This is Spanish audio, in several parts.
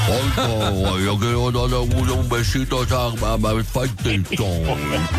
Yo quiero darle un besito a Faitelson.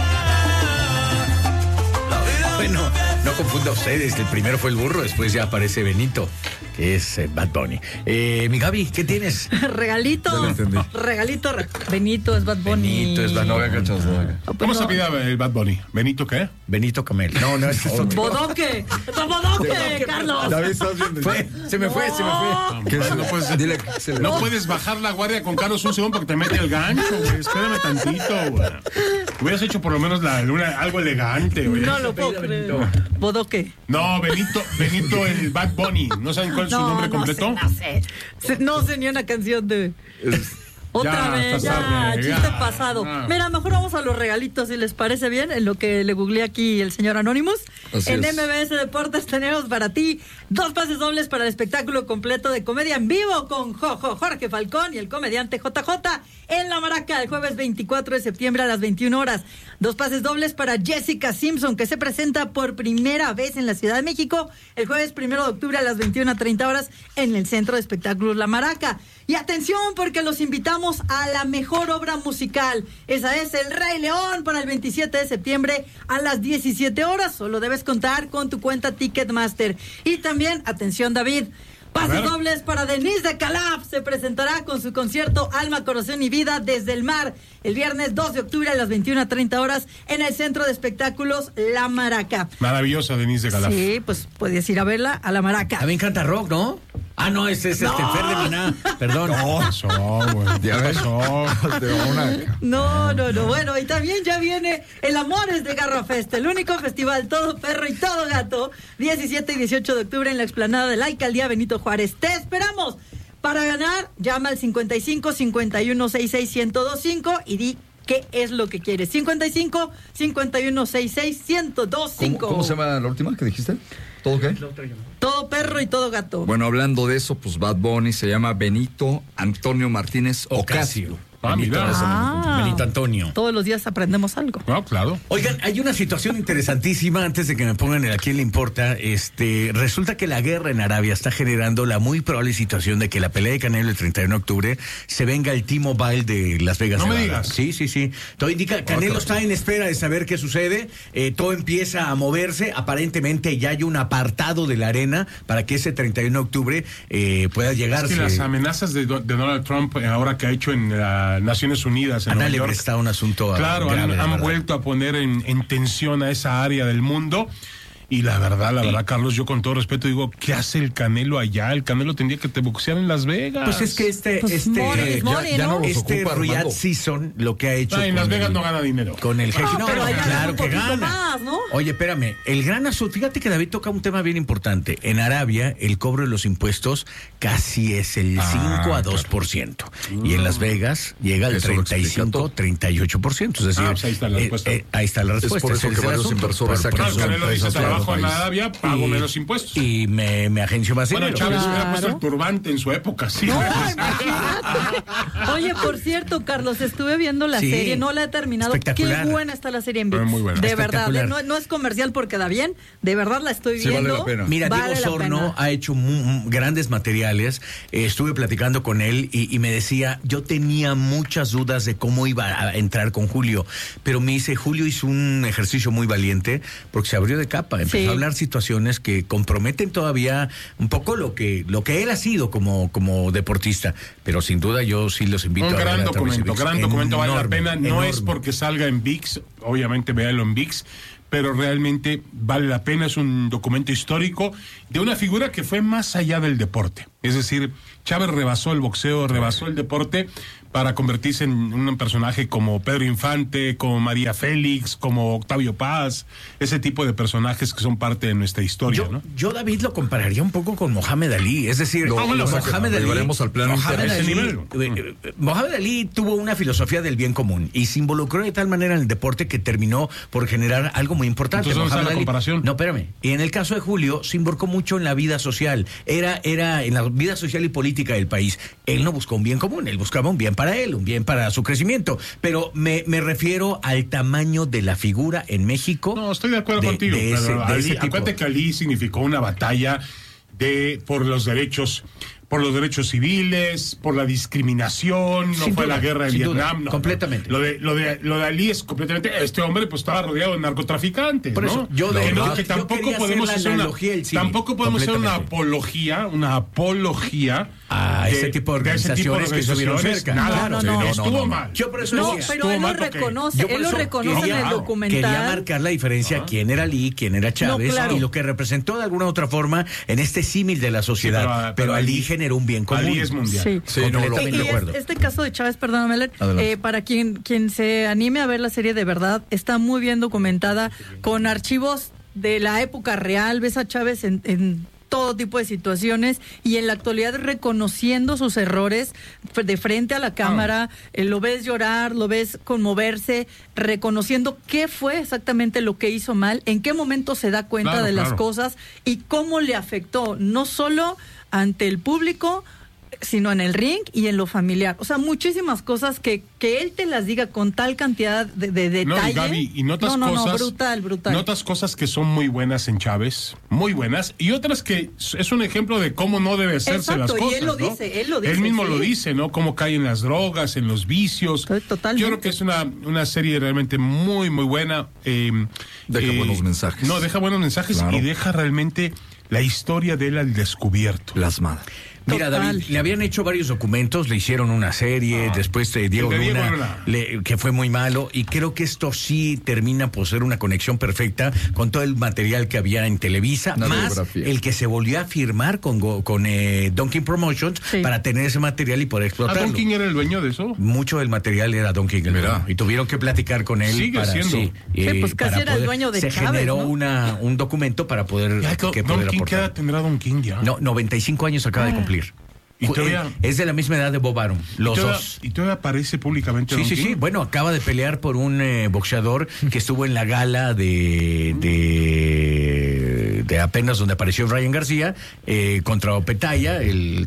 Bueno, no confunda ustedes. El primero fue el burro, después ya aparece Benito, que es Bad Bunny. Mi Gaby, ¿qué tienes? Regalito. Benito es Bad Bunny. Benito es Bad Bunny. ¿Cómo se pide el Bad Bunny? ¿Benito qué? Benito Camel. No, ese es otro. ¡Bodoque, Carlos! David, ¿estás viendo? Se me fue. ¿Qué? Dile, No puedes bajar la guardia con Carlos un segundo porque te mete el gancho, güey. Espérame tantito, güey. Hubieras hecho por lo menos algo elegante, güey. No lo puedo creer. ¿Bodoque? No, Benito el Bad Bunny. ¿No saben cuál es su nombre completo? No sé ni una canción de... Otra vez, chiste pasado. Mira, mejor vamos a los regalitos, si les parece bien, en lo que le googleé aquí el señor Anonymous. En MBS Deportes tenemos para ti 2 pases dobles para el espectáculo completo de comedia en vivo con Jorge Falcón y el comediante JJ en La Maraca el jueves 24 de septiembre a las 21 horas. 2 pases dobles para Jessica Simpson, que se presenta por primera vez en la Ciudad de México el jueves 1 de octubre a las 21:30 horas en el Centro de Espectáculos La Maraca. Y atención, porque los invitamos a la mejor obra musical. Esa es El Rey León para el 27 de septiembre a las 17 horas. Solo debes contar con tu cuenta Ticketmaster. Y también, atención David, pases dobles para Denise de Calaf. Se presentará con su concierto Alma, Corazón y Vida desde el mar el viernes 2 de octubre a las 21:30 horas en el Centro de Espectáculos La Maraca. Maravillosa Denise de Calaf. Sí, pues puedes ir a verla a La Maraca. A mí me encanta rock, ¿no? Ah, no, ese es Fer de Maná. Perdón. No. Bueno, y también ya viene el Amores de Garra Fest, el único festival todo perro y todo gato, 17 y 18 de octubre en la explanada de la Alcaldía Benito Juárez. ¡Te esperamos! Para ganar, llama al 55 51 66 1025 y di qué es lo que quieres. 55 51 66 1025. ¿Cómo se llama la última que dijiste? ¿Todo qué? Todo perro y todo gato. Bueno, hablando de eso, pues Bad Bunny se llama Benito Antonio Martínez Ocasio. Benito Antonio. Todos los días aprendemos algo. No, claro. Oigan, hay una situación interesantísima antes de que me pongan el a quién le importa. Resulta que la guerra en Arabia está generando la muy probable situación de que la pelea de Canelo el 31 de octubre se venga el T-Mobile de Las Vegas. No me Nevada. digas. Sí. Todo indica, Canelo está en espera de saber qué sucede. Todo empieza a moverse. Aparentemente ya hay un apartado de la arena para que ese 31 de octubre pueda llegarse. Es que las amenazas de Donald Trump ahora que ha hecho en Naciones Unidas en Nueva York, está un asunto claro, grave, han vuelto a poner en tensión a esa área del mundo. Y la verdad, Carlos, yo con todo respeto digo, ¿qué hace el Canelo allá? El Canelo tendría que te boxear en Las Vegas. Pues es que Riyadh Season lo que ha hecho en Las Vegas no gana dinero. Con el jefe. No, pero allá claro un que gana. más, ¿no? Oye, espérame, el gran asunto, fíjate que David toca un tema bien importante. En Arabia, el cobro de los impuestos casi es el 5 a 2%. Y en Las Vegas llega al 35, 38%. Es decir, pues ahí está la respuesta. Ahí está la respuesta. Es por eso que varios inversores sacan sus Canelo dice, empresas trabajo en país. Arabia, pago menos impuestos. Y me agencio más Bueno, dinero. Chávez hubiera puesto el turbante en su época, sí. No, imagínate. Oye, por cierto, Carlos, estuve viendo la serie, no la he terminado. Espectacular. Qué buena está la serie en ViX. Muy buena. De verdad, no es comercial porque da bien, de verdad la estoy Sí, viendo. vale la pena. Mira, Vale Diego la Sorno pena. ha hecho grandes materiales. Estuve platicando con él y me decía, yo tenía muchas dudas de cómo iba a entrar con Julio, pero me dice, Julio hizo un ejercicio muy valiente porque se abrió de capa, empezó a hablar situaciones que comprometen todavía un poco lo que él ha sido como deportista, pero sin duda yo sí los invito Un a ver gran a través de documento, ViX. vale la Enorme, pena. No enorme. es porque salga en ViX, obviamente véanlo en ViX, pero realmente vale la pena. Es un documento histórico de una figura que fue más allá del deporte. Es decir, Chávez rebasó el boxeo, rebasó el deporte para convertirse en un personaje como Pedro Infante, como María Félix, como Octavio Paz, ese tipo de personajes que son parte de nuestra historia, ¿no? Yo, David, lo compararía un poco con Mohamed Ali, es decir, Mohamed Ali tuvo una filosofía del bien común y se involucró de tal manera en el deporte que terminó por generar algo muy importante. Entonces, ¿dónde está la comparación? No, espérame. Y en el caso de Julio, se involucró mucho en la vida social, era en la vida social y política del país. Él no buscó un bien común, él buscaba un bien para él, un bien para su crecimiento, pero me refiero al tamaño de la figura en México. No, estoy de acuerdo contigo. Acuérdate que Ali significó una batalla por los derechos por los derechos civiles, por la discriminación, no fue la guerra de Vietnam. No, completamente. Lo de Ali es completamente... Este hombre pues estaba rodeado de narcotraficantes, por eso, ¿no? Que tampoco podemos hacer una apología a ese tipo de organizaciones que estuvieron cerca. No, estuvo mal. Yo por eso decía, pero él lo reconoce, en el documental. Quería marcar la diferencia quién era Ali, quién era Chávez, y lo que representó de alguna u otra forma en este símil de la sociedad. Pero Ali generó un bien común. Ali es mundial. Sí, completamente de acuerdo. Este caso de Chávez, perdóname, para quien se anime a ver la serie de verdad, está muy bien documentada, con archivos de la época real. Ves a Chávez en todo tipo de situaciones y en la actualidad reconociendo sus errores de frente a la cámara. Lo ves llorar, lo ves conmoverse, reconociendo qué fue exactamente lo que hizo mal, en qué momento se da cuenta de las cosas y cómo le afectó, no solo ante el público, sino en el ring y en lo familiar. O sea, muchísimas cosas que él te las diga con tal cantidad de detalle. No, y Gaby, y notas cosas... brutal. Notas cosas que son muy buenas en Chávez, muy buenas, y otras que es un ejemplo de cómo no debe hacerse las cosas, y él lo dice. Él mismo lo dice, ¿no? Cómo cae en las drogas, en los vicios. Totalmente. Yo creo que es una serie realmente muy, muy buena. Deja buenos mensajes. No, deja buenos mensajes, claro. Y deja realmente la historia de él al descubierto. Plasmada. Mira, David, le habían hecho varios documentos, le hicieron una serie, después Diego Luna, que fue muy malo, y creo que esto sí termina por ser una conexión perfecta con todo el material que había en Televisa, más el que se volvió a firmar con Don King Promotions para tener ese material y poder explotarlo. ¿Don King era el dueño de eso? Mucho del material era Don King, y tuvieron que platicar con él. Sigue siendo. Pues casi era el dueño de Se Chávez, generó ¿no? un documento para poder Don King, aportar. ¿qué edad tendrá Don King ya? No, 95 años acaba de cumplir. ¿Y todavía, es de la misma edad de Bob Arum, los dos. ¿Y todavía aparece públicamente Don King? Sí. Bueno, acaba de pelear por un boxeador que estuvo en la gala de apenas donde apareció Ryan García contra Opetaya,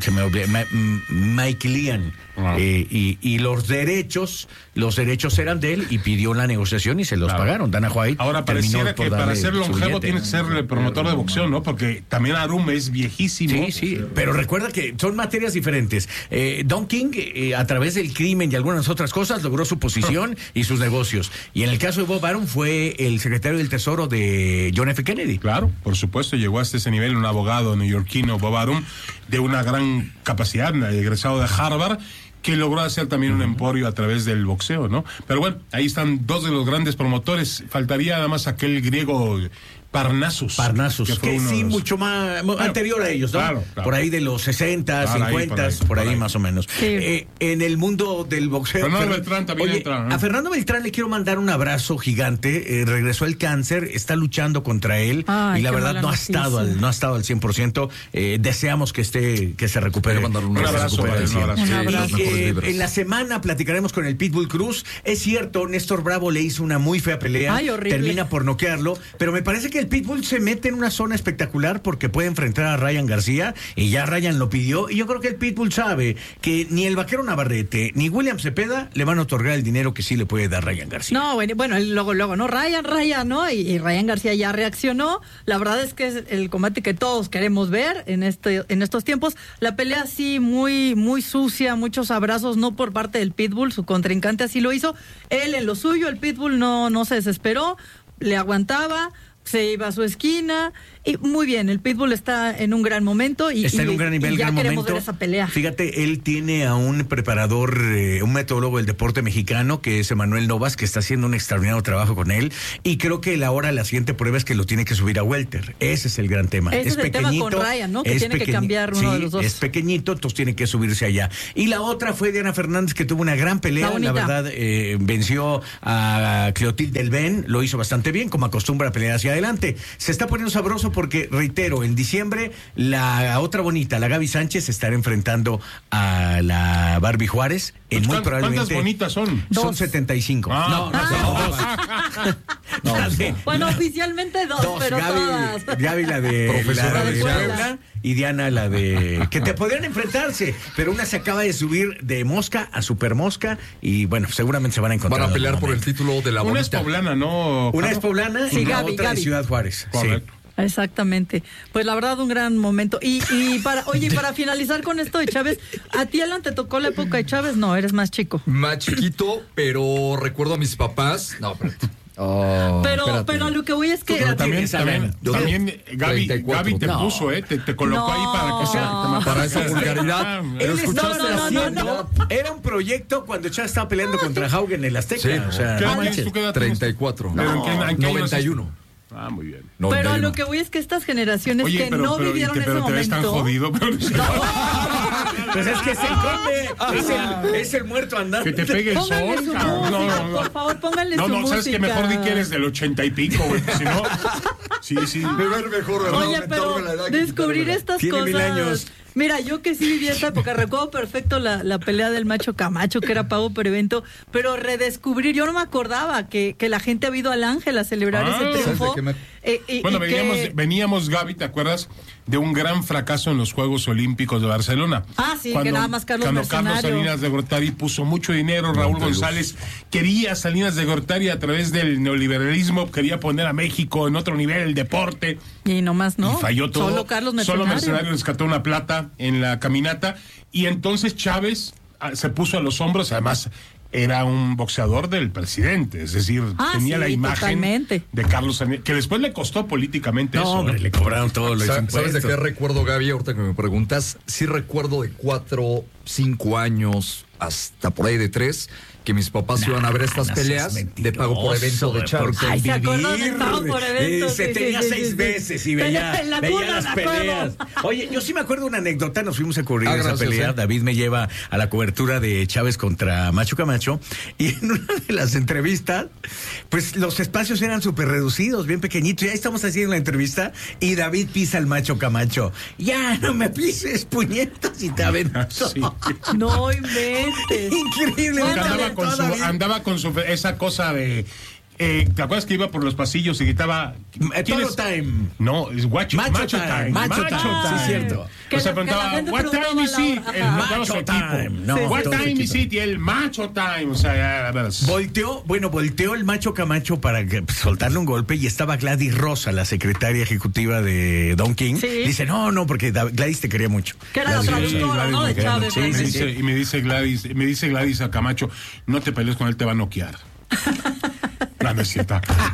Mike Lian. Y los derechos eran de él y pidió la negociación y se los pagaron. Dana White. Ahora pareciera que para ser longevo tiene que ser el promotor de boxeo, ¿no? Porque también Arum es viejísimo. Sí, pero recuerda que son materias diferentes. Don King, a través del crimen y algunas otras cosas, logró su posición y sus negocios. Y en el caso de Bob Arum fue el secretario del Tesoro de John F. Kennedy. Claro, por supuesto, llegó hasta ese nivel un abogado neoyorquino, Bob Arum, de una gran capacidad, egresado de Harvard, que logró hacer también un emporio a través del boxeo, ¿no? Pero bueno, ahí están dos de los grandes promotores. Faltaría nada más aquel griego Parnassus, que sí, mucho más anterior a ellos, ¿no? Claro. Por ahí de los 60, 50, por ahí más o menos. Sí. En el mundo del boxeo... Fernando Beltrán también entra, ¿no? A Fernando Beltrán le quiero mandar un abrazo gigante. Regresó el cáncer, está luchando contra él, y la verdad no ha estado al 100%. Deseamos que se recupere. Un abrazo. En la semana platicaremos con el Pitbull Cruz. Es cierto, Néstor Bravo le hizo una muy fea pelea. Termina por noquearlo, pero me parece que el Pitbull se mete en una zona espectacular porque puede enfrentar a Ryan García y ya Ryan lo pidió, y yo creo que el Pitbull sabe que ni el Vaquero Navarrete ni William Cepeda le van a otorgar el dinero que sí le puede dar Ryan García. No, bueno, luego, ¿no? Ryan, ¿no? Y Ryan García ya reaccionó. La verdad es que es el combate que todos queremos ver en estos tiempos. La pelea sí muy, muy sucia, muchos abrazos, no por parte del Pitbull, su contrincante así lo hizo. Él en lo suyo, el Pitbull no se desesperó, le aguantaba, se iba a su esquina, y muy bien, el Pitbull está en un gran momento y está en un gran nivel, ya gran queremos momento. Ver esa pelea. Fíjate, él tiene a un preparador, un metodólogo del deporte mexicano, que es Emanuel Novas, que está haciendo un extraordinario trabajo con él, y creo que la siguiente prueba es que lo tiene que subir a welter. Ese es el gran tema. Ese es el pequeñito, tema con Ryan, ¿no? Que tiene que cambiar uno de los dos. Es pequeñito, entonces tiene que subirse allá. Y la otra fue Diana Fernández, que tuvo una gran pelea, la verdad, venció a Cleotilde Delben, lo hizo bastante bien, como acostumbra a pelear hacia adelante. Se está poniendo sabroso porque, reitero, en diciembre la otra bonita, la Gaby Sánchez, estará enfrentando a la Barbie Juárez. ¿Cuántas bonitas son? Son 75. Bueno, oficialmente dos, pero todas. Gaby la de Puebla y Diana la de... que te podrían enfrentarse, pero una se acaba de subir de mosca a super mosca y bueno, seguramente se van a encontrar. Van a pelear por el título de la bonita. Una es poblana, ¿no? Una es poblana y la Gaby, otra de Ciudad Juárez. Correcto. Sí. Exactamente. Pues la verdad, un gran momento. Y para finalizar con esto de Chávez, ¿a ti, Alan, te tocó la época de Chávez? No, eres más chico. Más chiquito, pero recuerdo a mis papás. No, pero lo que voy es que... Pero también Gaby te puso, te colocó ahí para que sea... Para esa vulgaridad. Él estaba haciendo... Era un proyecto cuando Chávez estaba peleando contra Haugen en el Azteca. Sí, o sea, ¿qué año tú quedaste? 34. ¿En qué 91. Muy bien. Pero a lo que voy es que estas generaciones no vivieron ese momento... Pero te ves tan jodido. Pues es que es el conde, es el muerto andante. Que te pegue el Pónganle sol. su música, por favor, pónganle su música. ¿Sabes qué? Mejor di que eres del 80 y pico, güey. Si no... Sí. Oye, pero descubrir estas Tiene cosas... 1000 años. Mira, yo que sí viví esta época, recuerdo perfecto la pelea del Macho Camacho, que era pago por evento, pero redescubrir, yo no me acordaba que la gente ha ido al Ángel a celebrar ese triunfo. Bueno, veníamos, Gaby, ¿te acuerdas? De un gran fracaso en los Juegos Olímpicos de Barcelona. Sí, que nada más Carlos Salinas de Gortari puso mucho dinero, Raúl González quería Salinas de Gortari a través del neoliberalismo, quería poner a México en otro nivel, el deporte. Y nomás no. Y falló todo. Solo Carlos Solo Mercenario rescató una plata en la caminata. Y entonces Chávez se puso a los hombros, además... Era un boxeador del presidente, es decir, tenía la imagen totalmente. de Carlos Salinas, que después le costó políticamente eso. Hombre, le cobraron todos los impuestos. ¿Sabes de qué recuerdo, Gaby? Ahorita que me preguntas, sí recuerdo de 4, 5 años, hasta por ahí de 3, que mis papás iban a ver estas peleas de pago por evento de Chávez. Ay, ¿se acuerdan de pago por evento? Se tenía 6 veces y veía las peleas. Oye, yo sí me acuerdo una anécdota, nos fuimos a cubrir esa pelea. David me lleva a la cobertura de Chávez contra Macho Camacho, y en una de las entrevistas, pues los espacios eran súper reducidos, bien pequeñitos. Ya estamos haciendo la entrevista y David pisa al Macho Camacho. Ya no me pises, puñetas, y te aventó. Sí. No inventes. Increíble. Andaba con esa cosa de... ¿te acuerdas que iba por los pasillos y gritaba... Todo time. No, es Macho Time. Macho time. Sí, cierto. O sea, preguntaba, ¿what time is it? El Macho Time. ¿What time is it? Y el Macho Time. O sea, a ver. Volteó el Macho Camacho para soltarle un golpe y estaba Gladys Rosa, la secretaria ejecutiva de Don King. Sí. Dice, no, porque Gladys te quería mucho. Que era la traductora, ¿no? De Chávez. Y me dice Gladys a Camacho, no te pelees con él, te va a noquear. No es cierto.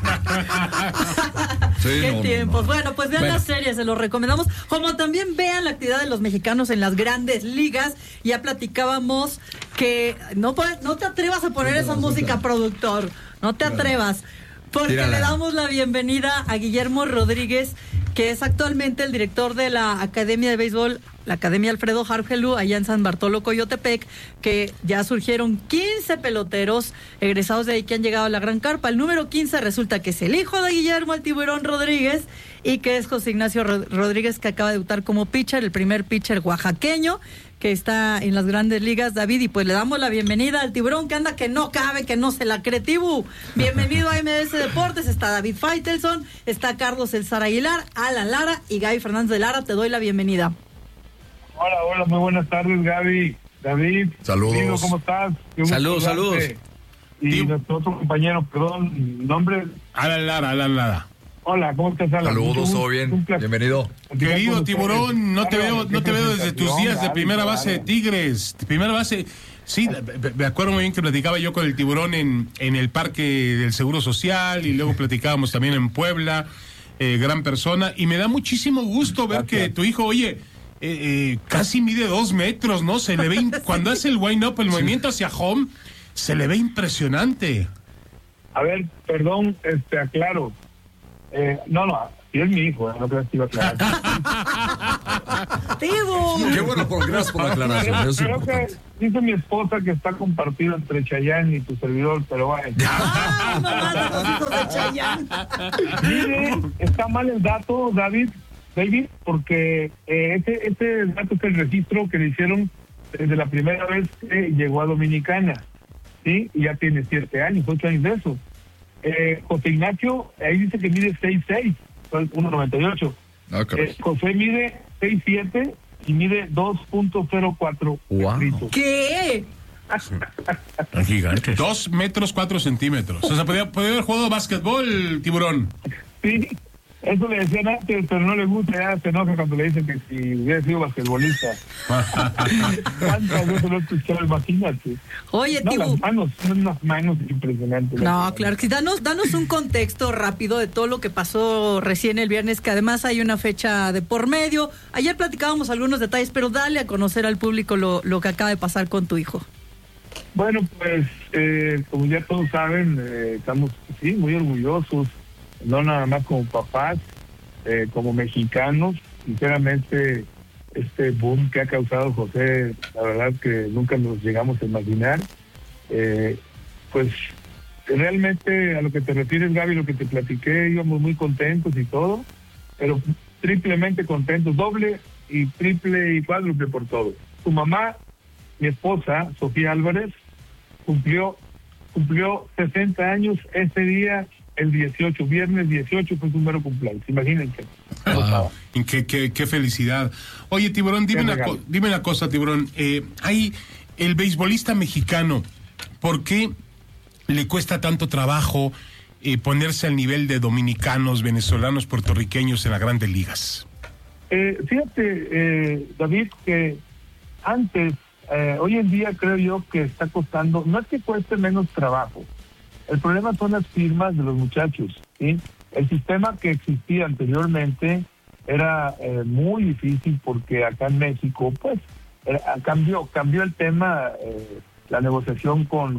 Qué tiempos. Bueno, pues vean las series, se los recomendamos. Como también vean la actividad de los mexicanos en las grandes ligas. Ya platicábamos que no te atrevas a poner esa música, productor. No te atrevas. Porque le damos la bienvenida a Guillermo Rodríguez, que es actualmente el director de la Academia de Béisbol, la Academia Alfredo Harpelú, allá en San Bartolo, Coyotepec, que ya surgieron 15 peloteros egresados de ahí que han llegado a la Gran Carpa. El número 15 resulta que es el hijo de Guillermo, el Tiburón Rodríguez, y que es José Ignacio Rodríguez, que acaba de debutar como pitcher, el primer pitcher oaxaqueño, que está en las grandes ligas, David, y pues le damos la bienvenida al Tiburón, que anda que no cabe, que no se la cree, Tibu. Bienvenido a MBS Deportes. Está David Faitelson, está Carlos El Zar Aguilar, Alan Lara y Gaby Fernández de Lara. Te doy la bienvenida. Hola, muy buenas tardes, Gaby, David. Saludos. ¿Cómo estás? Saludos. Y nuestro otro compañero, perdón, nombre. Alan Lara. Hola, ¿cómo estás, Alan? Saludos, todo bien. Bienvenido. Querido Tiburón, no te veo desde tus días de primera base de Tigres. Primera base, sí, me acuerdo muy bien que platicaba yo con el Tiburón en el Parque del Seguro Social y luego platicábamos también en Puebla, gran persona, y me da muchísimo gusto ver que tu hijo, oye, casi mide 2 metros, ¿no? Se le ve, cuando hace el wind-up, el movimiento hacia home, se le ve impresionante. A ver, perdón, aclaro. No, sí es mi hijo, no creo que iba a aclarar. ¡Tibu! Qué bueno, gracias por la aclaración. Creo que dice mi esposa que está compartido entre Chayanne y tu servidor, pero vaya. Mire, está mal el dato, David, porque ese dato es el registro que le hicieron desde la primera vez que llegó a Dominicana, ¿sí? Y ya tiene 7 años, 8 años de eso. José Ignacio, ahí dice que mide 6'6", 1.98. José mide 6'7" y mide 2.04. Wow. ¿Qué? Gigantes. 2 metros 4 centímetros. O sea, podía haber jugado básquetbol, Tiburón. Sí, Eso le decían antes, pero no le gusta, ya se enoja cuando le dicen que si hubiera sido basquetbolista. ¿Cuántas veces lo he escuchado? Imagínate. Oye, no, Tibu. Unas manos impresionantes. No, claro que sí. Danos un contexto rápido de todo lo que pasó recién el viernes, que además hay una fecha de por medio. Ayer platicábamos algunos detalles, pero dale a conocer al público lo que acaba de pasar con tu hijo. Bueno, pues, como ya todos saben, estamos muy orgullosos, no nada más como papás, como mexicanos. Sinceramente, este boom que ha causado José, la verdad que nunca nos llegamos a imaginar. Pues, realmente a lo que te refieres, Gaby, lo que te platiqué, íbamos muy contentos y todo, pero triplemente contentos, doble y triple y cuádruple por todo. Tu mamá, mi esposa, Sofía Álvarez, cumplió 60 años ese día, el 18, viernes 18 fue su mero cumpleaños, imagínense. Wow. Qué felicidad. Oye, Tiburón, dime una cosa, Tiburón. Hay el beisbolista mexicano, ¿por qué le cuesta tanto trabajo ponerse al nivel de dominicanos, venezolanos, puertorriqueños en las grandes ligas? Fíjate, David, que antes, hoy en día creo yo que está costando, no es que cueste menos trabajo, el problema son las firmas de los muchachos, ¿sí? El sistema que existía anteriormente era muy difícil porque acá en México, pues, cambió el tema, la negociación con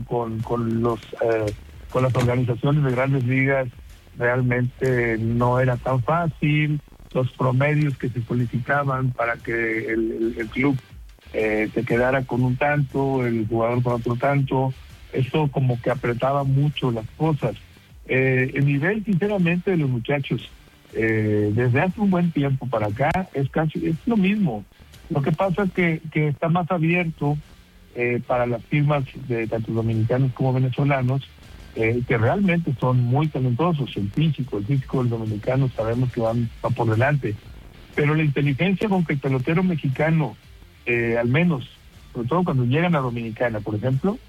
las organizaciones de grandes ligas realmente no era tan fácil, los promedios que se solicitaban para que el club se quedara con un tanto, el jugador con otro tanto, eso como que apretaba mucho las cosas. El nivel, sinceramente, de los muchachos, desde hace un buen tiempo para acá, es lo mismo. Lo que pasa es que está más abierto para las firmas de tanto dominicanos como venezolanos, que realmente son muy talentosos. El físico del dominicano sabemos que va por delante. Pero la inteligencia con que el pelotero mexicano, al menos, sobre todo cuando llegan a Dominicana, por ejemplo,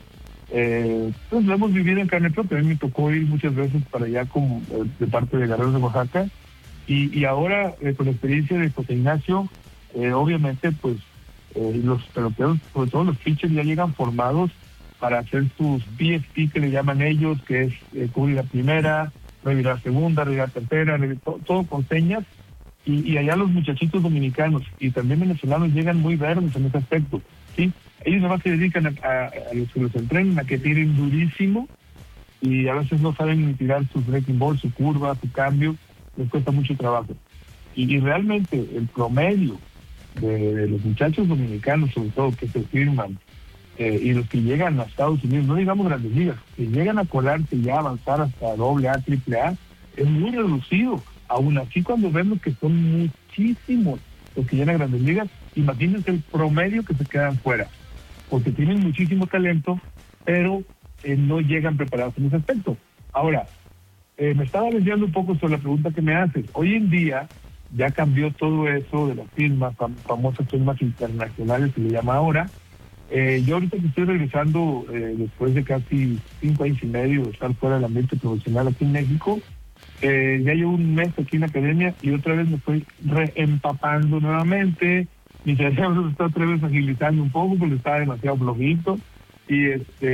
pues lo hemos vivido en carne propia. A mí me tocó ir muchas veces para allá como de parte de Guerreros de Oaxaca, y ahora con la experiencia de José Ignacio, obviamente pues los peloteros, sobre todo los pitchers, ya llegan formados para hacer sus PFP, que le llaman ellos, que es cubrir la primera, revirar segunda, revirar tercera, todo con señas. Y allá los muchachitos dominicanos y también venezolanos llegan muy verdes en ese aspecto, ¿sí? Ellos nada más se dedican a los que los entrenan, a que tiren durísimo, y a veces no saben ni tirar su breaking ball, su curva, su cambio, les cuesta mucho trabajo. Y realmente el promedio de los muchachos dominicanos, sobre todo, que se firman, y los que llegan a Estados Unidos, no digamos grandes ligas, que llegan a colarse y a avanzar hasta AA, AAA, es muy reducido. Aún así, cuando vemos que son muchísimos los que llegan a grandes ligas, imagínense el promedio que se quedan fuera, porque tienen muchísimo talento, pero no llegan preparados en ese aspecto. Ahora, me estaba desviando un poco sobre la pregunta que me haces. Hoy en día ya cambió todo eso de las firmas, famosas firmas internacionales, se le llama ahora. Yo ahorita que estoy regresando, después de casi 5 años y medio de estar fuera del ambiente profesional aquí en México, ya llevo un mes aquí en la academia y otra vez me estoy reempapando nuevamente. Mi cerebro se está otra vez agilizando un poco porque estaba demasiado flojito, y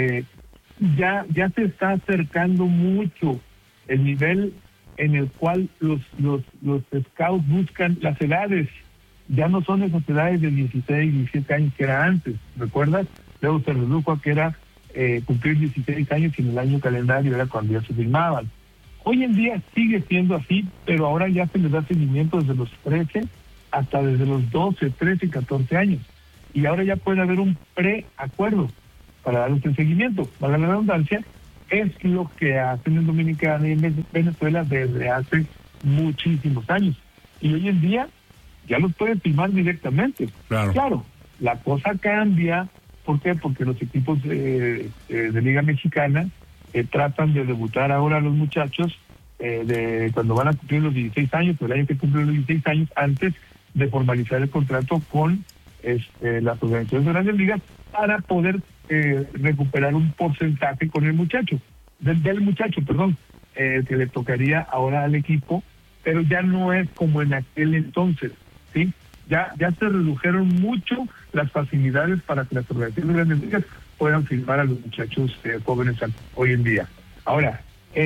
ya se está acercando mucho el nivel en el cual los scouts buscan las edades. Ya no son esas edades de 16, 17 años que era antes, ¿recuerdas? Luego se redujo a que era cumplir 16 años y en el año calendario era cuando ya se firmaban. Hoy en día sigue siendo así, pero ahora ya se les da seguimiento desde los 13 hasta desde los 12, 13 y 14 años. Y ahora ya puede haber un preacuerdo para darles el seguimiento. Para la redundancia, es lo que hacen en Dominicana y en Venezuela desde hace muchísimos años. Y hoy en día ya los pueden firmar directamente. Claro, la cosa cambia. ¿Por qué? Porque los equipos de Liga Mexicana tratan de debutar ahora a los muchachos de cuando van a cumplir los 16 años, pero hay que cumplir los 16 años antes de formalizar el contrato con las organizaciones de grandes ligas para poder recuperar un porcentaje con el muchacho, del muchacho, que le tocaría ahora al equipo pero ya no es como en aquel entonces, ¿sí? Ya se redujeron mucho las facilidades para que las organizaciones de Grandes Ligas puedan firmar a los muchachos jóvenes hoy en día. Ahora,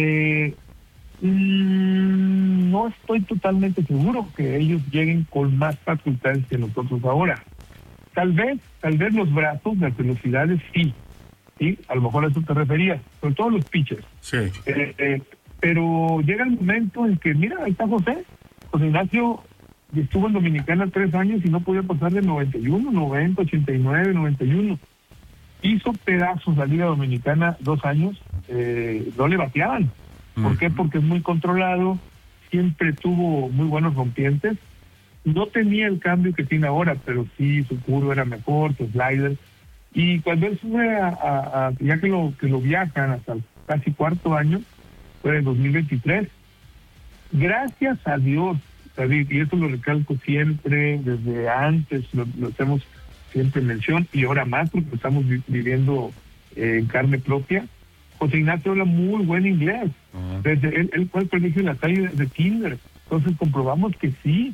no estoy totalmente seguro que ellos lleguen con más facultades que nosotros ahora. Tal vez los brazos, las velocidades, sí, a lo mejor a eso te referías, sobre todo los pitchers. Sí. Pero llega el momento en que, mira, ahí está José Ignacio, estuvo en Dominicana 3 años y no podía pasar de 91, 90, 89, 91. Hizo pedazos la Liga Dominicana 2 años, no le bateaban. ¿Por qué? Porque es muy controlado, siempre tuvo muy buenos rompientes, no tenía el cambio que tiene ahora, pero sí su curva era mejor, su slider, y cuando él sube ya que lo viajan hasta casi 4º año, fue en 2023, gracias a Dios, David, y eso lo recalco siempre, desde antes lo hacemos siempre en mención, y ahora más porque estamos viviendo en carne propia. José Ignacio habla muy buen inglés. Desde él fue al colegio en la calle desde kinder. Entonces comprobamos que sí.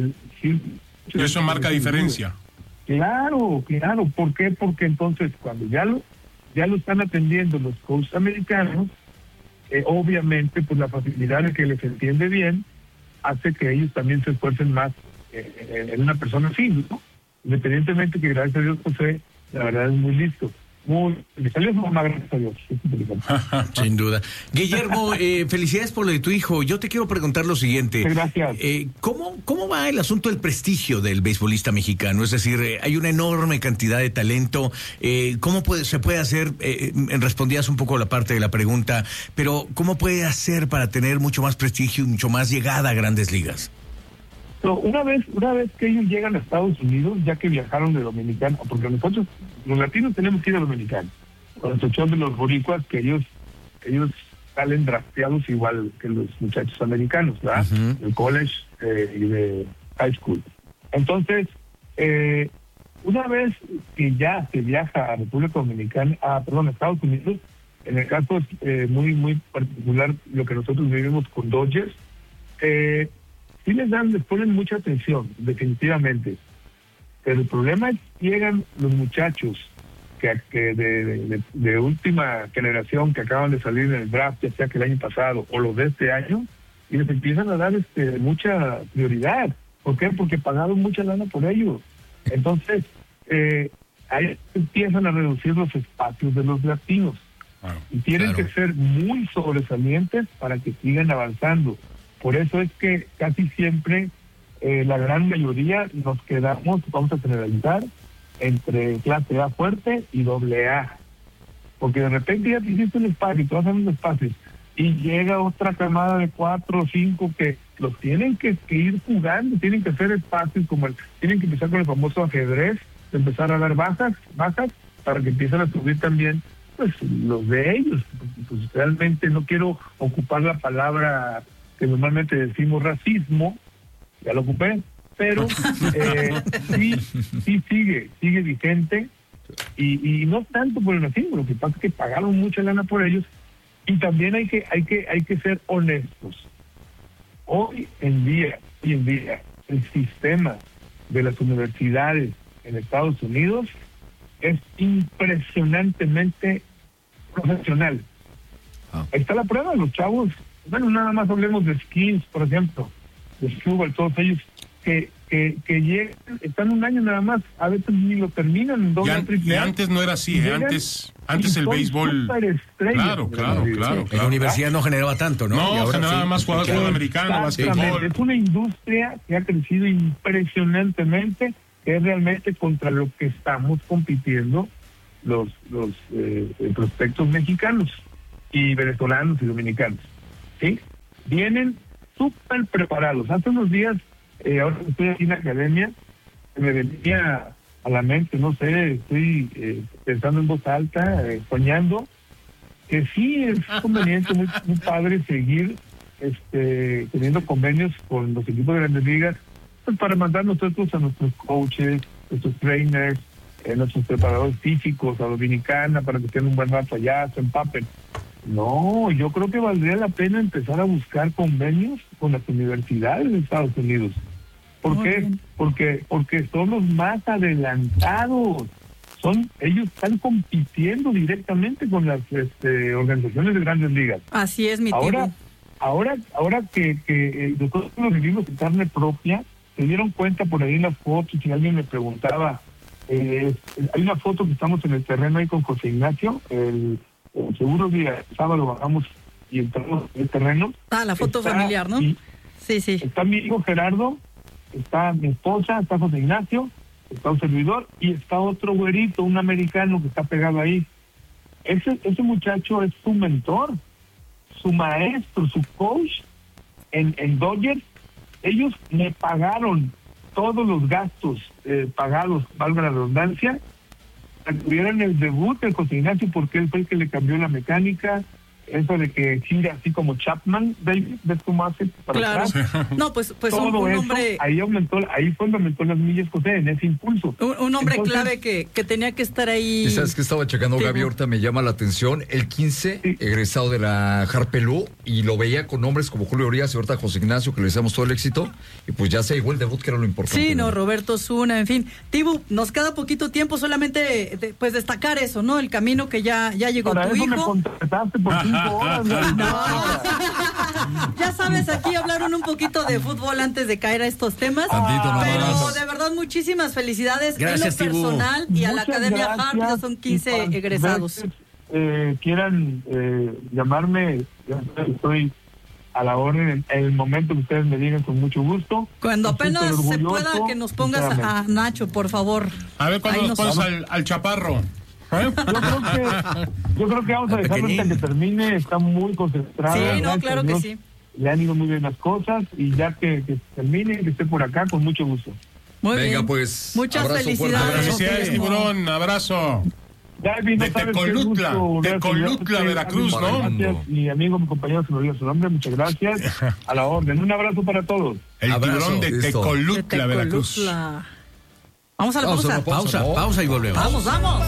Y eso marca diferencia. Claro. ¿Por qué? Porque entonces cuando ya lo están atendiendo los coaches americanos, obviamente pues la facilidad de que les entiende bien hace que ellos también se esfuercen más en una persona así, ¿no? Independientemente que gracias a Dios José, la verdad es muy listo. Gracias a Dios. Sin duda. Guillermo, felicidades por lo de tu hijo. Yo te quiero preguntar lo siguiente. Gracias. ¿Cómo va el asunto del prestigio del beisbolista mexicano? Es decir, hay una enorme cantidad de talento. ¿Cómo se puede hacer? Respondías un poco la parte de la pregunta, pero ¿cómo puede hacer para tener mucho más prestigio y mucho más llegada a Grandes Ligas? No, una vez que ellos llegan a Estados Unidos, ya que viajaron de Dominicana, porque nosotros los latinos tenemos que ir a Dominicana, con la excepción de los boricuas, que ellos salen drafteados igual que los muchachos americanos, ¿verdad? Del college y de high school. Entonces, una vez que ya se viaja a República Dominicana, a Estados Unidos, en el caso muy particular, lo que nosotros vivimos con Dodgers, sí les ponen mucha atención, definitivamente. Pero el problema es que llegan los muchachos que de última generación que acaban de salir en el draft, ya sea que el año pasado o los de este año, y les empiezan a dar mucha prioridad. ¿Por qué? Porque pagaron mucha lana por ellos. Entonces, ahí empiezan a reducir los espacios de los latinos. Y tienen que ser muy sobresalientes para que sigan avanzando. Por eso es que casi siempre la gran mayoría nos quedamos, vamos a generalizar, entre clase A fuerte y AA. Porque de repente ya te hiciste un espacio, te vas a hacer un espacio, y llega otra camada de 4 o 5 que los tienen que ir jugando, tienen que hacer espacios, tienen que empezar con el famoso ajedrez, de empezar a dar bajas, para que empiecen a subir también pues los de ellos. Pues realmente no quiero ocupar la palabra que normalmente decimos racismo, ya lo ocupé, pero sí sigue vigente, y no tanto por el racismo, lo que pasa es que pagaron mucha lana por ellos, y también hay que ser honestos. Hoy en día, el sistema de las universidades en Estados Unidos es impresionantemente profesional. Ahí está la prueba, los chavos. Bueno, nada más hablemos de skins, por ejemplo, de fútbol, todos ellos que llegan, están un año nada más, a veces ni lo terminan en doble, triple. Y antes no era así, antes el béisbol. Claro. La universidad no generaba tanto, ¿no? No, generaba más jugadores americanos, básquetbol. Es una industria que ha crecido impresionantemente, que es realmente contra lo que estamos compitiendo los prospectos mexicanos y venezolanos y dominicanos. ¿Sí? Vienen súper preparados. Hace unos días, ahora estoy aquí en la academia, me venía a la mente, no sé, estoy pensando en voz alta, soñando, que sí es conveniente, muy padre seguir teniendo convenios con los equipos de Grandes Ligas, pues para mandar nosotros a nuestros coaches, nuestros trainers, nuestros preparadores físicos a Dominicana, para que tengan un buen rato allá, se empapen. No, yo creo que valdría la pena empezar a buscar convenios con las universidades de Estados Unidos. ¿Por qué? Porque son los más adelantados. Ellos están compitiendo directamente con las organizaciones de grandes ligas. Así es, mi tío. Ahora que nosotros lo vivimos en carne propia, se dieron cuenta por ahí en las fotos, y alguien me preguntaba, hay una foto que estamos en el terreno ahí con José Ignacio, el seguro día sábado bajamos y entramos en el terreno. La foto familiar, ¿no? Sí. Está mi hijo Gerardo, está mi esposa, está José Ignacio, está un servidor y está otro güerito, un americano que está pegado ahí. Ese muchacho es su mentor, su maestro, su coach en Dodgers. Ellos me pagaron todos los gastos pagados, valga la redundancia, para que tuvieran el debut del José Ignacio, porque él fue el que le cambió la mecánica. Eso de que gira así como Chapman, David, ¿ves cómo hace para atrás? No, pues todo un eso, hombre... Ahí fue donde aumentó las millas, José, en ese impulso. Un hombre clave que tenía que estar ahí. Y sabes que estaba checando, Gaby, ahorita me llama la atención, el 15, egresado de la Harpelú, y lo veía con nombres como Julio Urias y ahorita José Ignacio, que le deseamos todo el éxito, y pues ya se llegó el debut, que era lo importante. Sí, no, Roberto Zuna, en fin. Tibu, nos queda poquito tiempo, solamente pues destacar eso, ¿no? El camino que ya llegó para tu eso hijo. Me contrataste por 5 horas, ¿no? Ya sabes, aquí hablaron un poquito de fútbol antes de caer a estos temas. Pero de verdad, muchísimas felicidades. Gracias, en lo personal y a la Muchas Academia gracias. Harp, ya son 15 egresados. Quieran llamarme, ya estoy a la orden en el momento que ustedes me digan, con mucho gusto. Cuando apenas se pueda, que nos pongas a Nacho, por favor. A ver, cuando nos pones al Chaparro. Yo creo que vamos a dejarlo hasta que termine. Está muy concentrado. Sí, no, claro que sí. Le han ido muy bien las cosas, y ya que termine, que esté por acá, con mucho gusto. Muy Venga, bien. pues. Muchas abrazo, felicidades. Felicidades, Tiburón. Abrazo. Gaby, no De sabes Tecolutla, Veracruz, ¿no? Gracias, mi amigo, mi compañero, se me olvidó su nombre. Muchas gracias. A la orden. Un abrazo para todos. El Abrazo. Tiburón de Listo. Tecolutla, Veracruz. Vamos a la pausa. Pausa y volvemos. Vamos.